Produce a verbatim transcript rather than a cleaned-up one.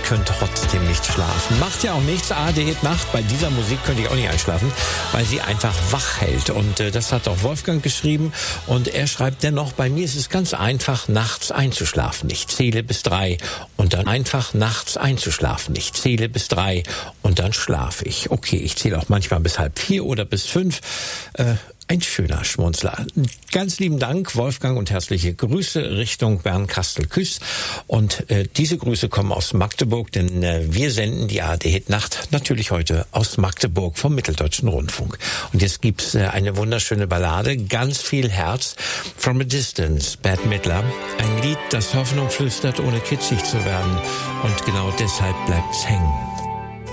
können trotzdem nicht schlafen. Macht ja auch nichts. A R D Hit Nacht. Bei dieser Musik könnte ich auch nicht einschlafen, weil sie einfach wach hält. Und äh, das hat auch Wolfgang geschrieben. Und er schreibt dennoch, bei mir ist es ganz einfach, nachts einzuschlafen. Ich zähle bis drei und dann einfach nachts einzuschlafen. Ich zähle bis drei und dann schlafe ich. Okay, ich zähle auch manchmal bis halb vier oder bis fünf. Äh, Ein schöner Schmunzler. Ganz lieben Dank, Wolfgang, und herzliche Grüße Richtung Bernkastel-Kues. Und äh, diese Grüße kommen aus Magdeburg, denn äh, wir senden die A R D Hit Nacht natürlich heute aus Magdeburg vom Mitteldeutschen Rundfunk. Und jetzt gibt's äh, eine wunderschöne Ballade, ganz viel Herz, From a Distance, Bette Midler. Ein Lied, das Hoffnung flüstert, ohne kitschig zu werden. Und genau deshalb bleibt's hängen.